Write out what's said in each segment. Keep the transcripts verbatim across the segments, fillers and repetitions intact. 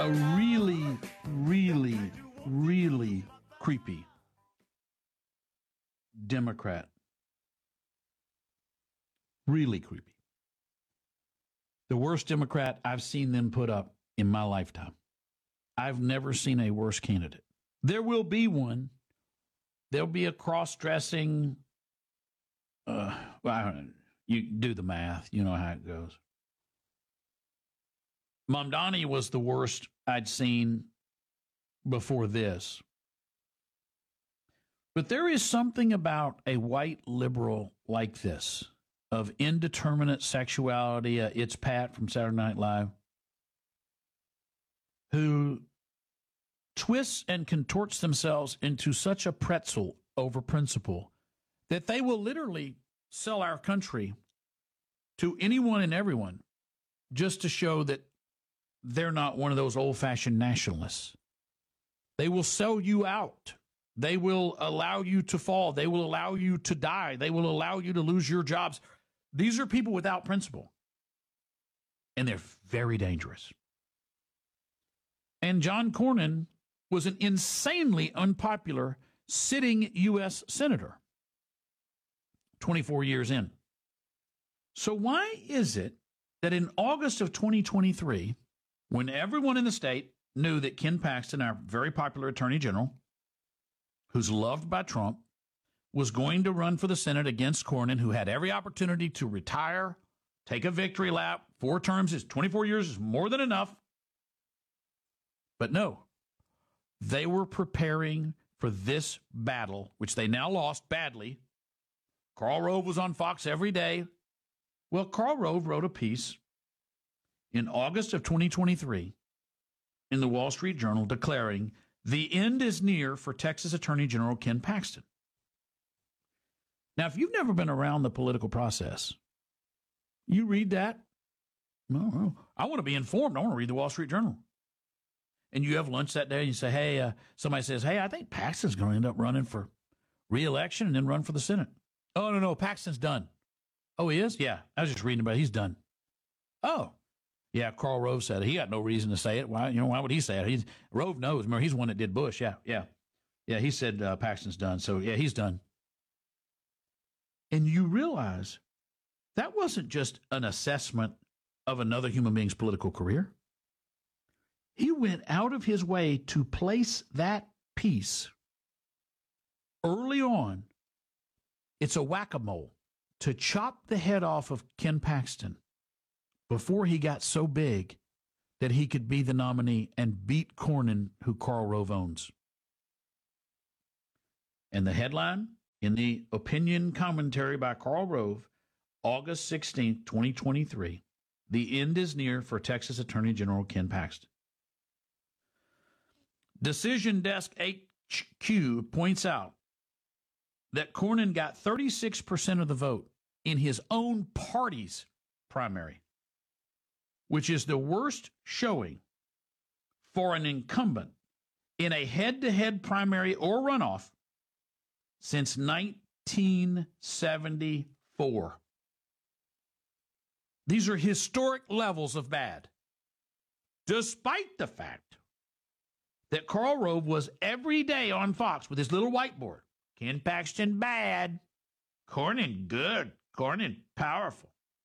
a really, really, really creepy Democrat. Really creepy. The worst Democrat I've seen them put up in my lifetime. I've never seen a worse candidate. There will be one. There'll be a cross-dressing, uh, well, you do the math. You know how it goes. Mamdani was the worst I'd seen before this. But there is something about a white liberal like this, of indeterminate sexuality, uh, it's Pat from Saturday Night Live, who twists and contorts themselves into such a pretzel over principle that they will literally sell our country to anyone and everyone just to show that they're not one of those old-fashioned nationalists. They will sell you out. They will allow you to fall. They will allow you to die. They will allow you to lose your jobs. These are people without principle, and they're very dangerous. And John Cornyn was an insanely unpopular sitting U S senator twenty-four years in. So why is it that in August of twenty twenty-three, when everyone in the state knew that Ken Paxton, our very popular attorney general, who's loved by Trump, was going to run for the Senate against Cornyn, who had every opportunity to retire, take a victory lap, four terms is twenty-four years is more than enough. But no, they were preparing for this battle, which they now lost badly. Karl Rove was on Fox every day. Well, Karl Rove wrote a piece in August of twenty twenty-three in the Wall Street Journal declaring the end is near for Texas Attorney General Ken Paxton. Now, if you've never been around the political process, you read that, no, I want to be informed. I want to read the Wall Street Journal. And you have lunch that day and you say, hey, uh, somebody says, hey, I think Paxton's going to end up running for re-election and then run for the Senate. Oh, no, no, Paxton's done. Oh, he is? Yeah, I was just reading about it. He's done. Oh, yeah, Karl Rove said it. He got no reason to say it. Why, you know, why would he say it? He's, Rove knows. Remember, he's the one that did Bush. Yeah, yeah. Yeah, he said uh, Paxton's done. So, yeah, he's done. And you realize that wasn't just an assessment of another human being's political career. He went out of his way to place that piece early on. It's a whack-a-mole to chop the head off of Ken Paxton before he got so big that he could be the nominee and beat Cornyn, who Karl Rove owns. And the headline in the opinion commentary by Karl Rove, August sixteenth, twenty twenty-three, the end is near for Texas Attorney General Ken Paxton. Decision Desk H Q points out that Cornyn got thirty-six percent of the vote in his own party's primary, which is the worst showing for an incumbent in a head-to-head primary or runoff since nineteen seventy-four. These are historic levels of bad, despite the fact that Karl Rove was every day on Fox with his little whiteboard. Ken Paxton bad, Cornyn good, Cornyn powerful.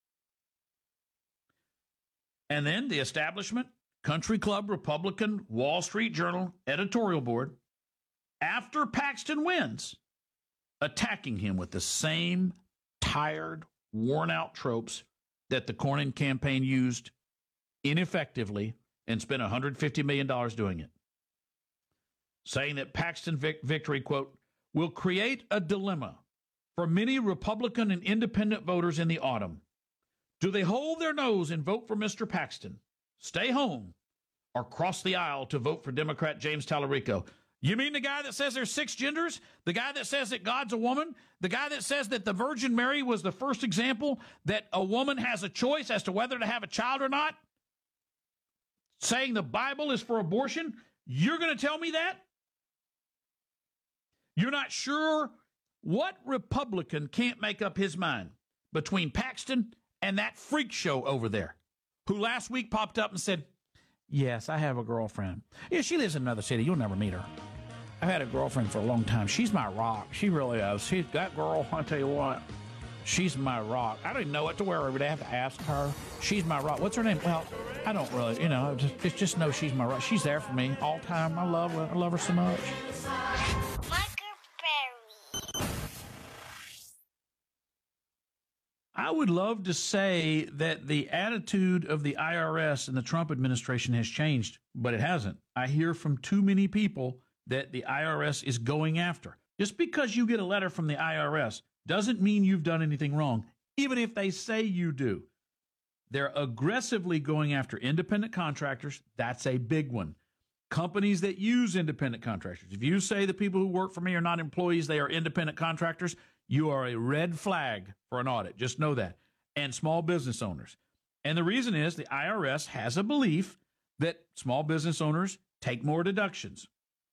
And then the establishment, Country Club, Republican, Wall Street Journal, editorial board, after Paxton wins, attacking him with the same tired, worn-out tropes that the Cornyn campaign used ineffectively and spent one hundred fifty million dollars doing it. Saying that Paxton vic- victory, quote, will create a dilemma for many Republican and independent voters in the autumn. Do they hold their nose and vote for Mister Paxton, stay home, or cross the aisle to vote for Democrat James Tallarico? You mean the guy that says there's six genders? The guy that says that God's a woman? The guy that says that the Virgin Mary was the first example that a woman has a choice as to whether to have a child or not? Saying the Bible is for abortion? You're going to tell me that? You're not sure what Republican can't make up his mind between Paxton and that freak show over there, who last week popped up and said, Yes, I have a girlfriend. Yeah, she lives in another city. You'll never meet her. I've had a girlfriend for a long time. She's my rock. She really is. She's that girl, I tell you what, she's my rock. I don't even know what to wear every day. I have to ask her. She's my rock. What's her name? Well, I don't really, you know, just, just, just know she's my rock. She's there for me all the time. I love her. I love her so much. I would love to say that the attitude of the I R S and the Trump administration has changed, but it hasn't. I hear from too many people that the I R S is going after. Just because you get a letter from the I R S doesn't mean you've done anything wrong, even if they say you do. They're aggressively going after independent contractors. That's a big one. Companies that use independent contractors. If you say the people who work for me are not employees, they are independent contractors, you are a red flag for an audit. Just know that. And small business owners. And the reason is the I R S has a belief that small business owners take more deductions.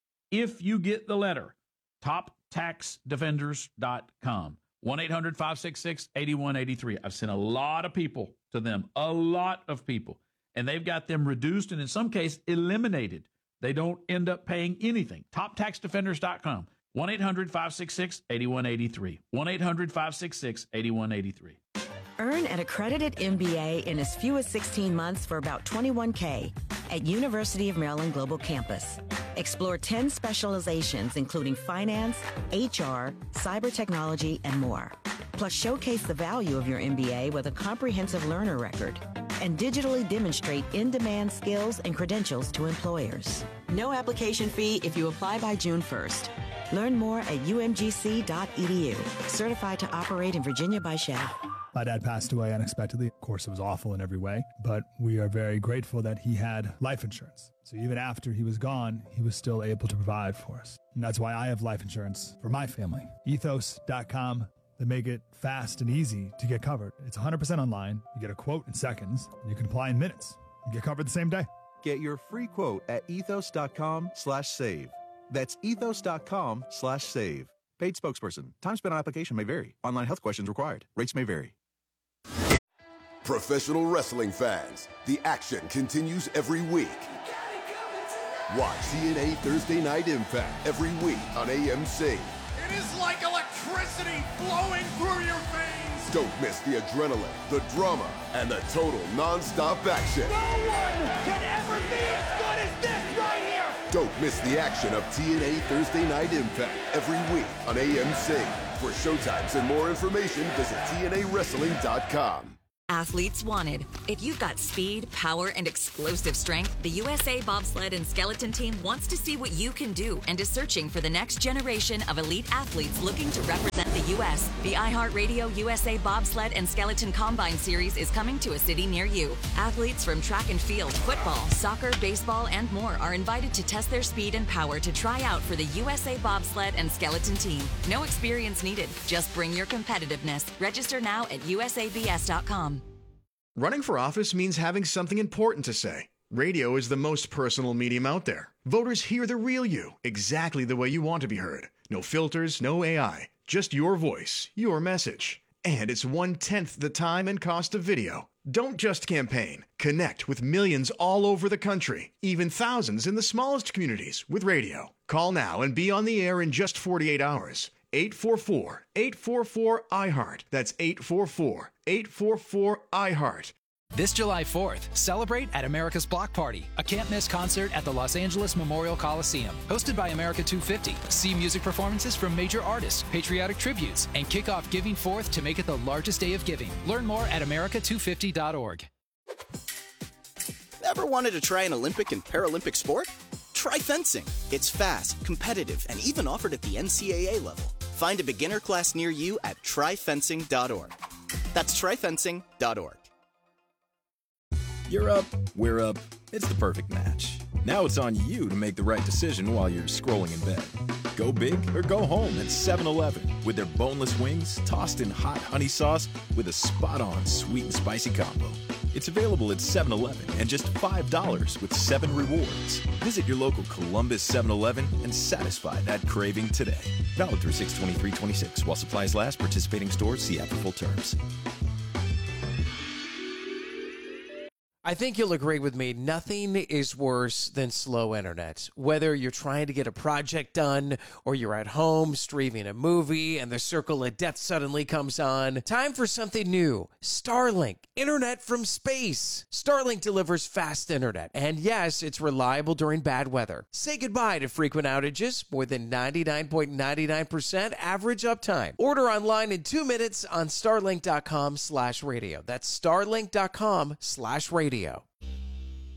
If you get the letter, top tax defenders dot com, one eight hundred five six six eight one eight three. I've sent a lot of people to them, a lot of people, and they've got them reduced and in some cases eliminated. They don't end up paying anything. top tax defenders dot com. one eight hundred five six six eight one eight three. one eight hundred five six six eight one eight three. Earn an accredited M B A in as few as sixteen months for about twenty-one K at University of Maryland Global Campus. Explore ten specializations, including finance, H R, cyber technology, and more. Plus, showcase the value of your M B A with a comprehensive learner record and digitally demonstrate in-demand skills and credentials to employers. No application fee if you apply by June first. Learn more at U M G C dot E D U. Certified to operate in Virginia by S H E B. My dad passed away unexpectedly. Of course, it was awful in every way, but we are very grateful that he had life insurance. So even after he was gone, he was still able to provide for us. And that's why I have life insurance for my family. ethos dot com. They make it fast and easy to get covered. It's one hundred percent online. You get a quote in seconds, and you can apply in minutes. You get covered the same day. Get your free quote at ethos dot com slash save. That's ethos dot com slash save. Paid spokesperson. Time spent on application may vary. Online health questions required. Rates may vary. Professional wrestling fans, the action continues every week. Watch T N A Thursday Night Impact every week on A M C. It is like electricity flowing through your veins. Don't miss the adrenaline, the drama, and the total non-stop action. No one can ever be as good as this right here. Don't miss the action of T N A Thursday Night Impact every week on A M C. For showtimes and more information, visit T N A wrestling dot com. Athletes wanted. If you've got speed, power, and explosive strength, the U S A Bobsled and Skeleton Team wants to see what you can do and is searching for the next generation of elite athletes looking to represent the U S The iHeartRadio U S A Bobsled and Skeleton Combine Series is coming to a city near you. Athletes from track and field, football, soccer, baseball, and more are invited to test their speed and power to try out for the U S A Bobsled and Skeleton Team. No experience needed. Just bring your competitiveness. Register now at U S A B S dot com. Running for office means having something important to say. Radio is the most personal medium out there. Voters hear the real you, exactly the way you want to be heard. No filters, no A I, just your voice, your message. And it's one-tenth the time and cost of video. Don't just campaign. Connect with millions all over the country, even thousands in the smallest communities with radio. Call now and be on the air in just forty-eight hours. eight four four, eight four four, I heart. That's eight four four, eight four four, I heart. This July fourth, celebrate at America's Block Party, a can't-miss concert at the Los Angeles Memorial Coliseum. Hosted by America two fifty, see music performances from major artists, patriotic tributes, and kick off Giving Fourth to make it the largest day of giving. Learn more at America two fifty dot org. Ever wanted to try an Olympic and Paralympic sport? Try fencing. It's fast, competitive, and even offered at the N C A A level. Find a beginner class near you at try fencing dot org. That's try fencing dot org. You're up, we're up. It's the perfect match. Now it's on you to make the right decision while you're scrolling in bed. Go big or go home at seven eleven with their boneless wings tossed in hot honey sauce with a spot-on sweet and spicy combo. It's available at seven eleven and just five dollars with seven rewards. Visit your local Columbus seven eleven and satisfy that craving today. Valid through six twenty-three twenty-six. While supplies last, participating stores see app for full terms. I think you'll agree with me. Nothing is worse than slow internet. Whether you're trying to get a project done or you're at home streaming a movie and the circle of death suddenly comes on, time for something new. Starlink, internet from space. Starlink delivers fast internet. And yes, it's reliable during bad weather. Say goodbye to frequent outages. More than ninety-nine point nine nine percent average uptime. Order online in two minutes on starlink dot com slash radio. That's starlink dot com slash radio.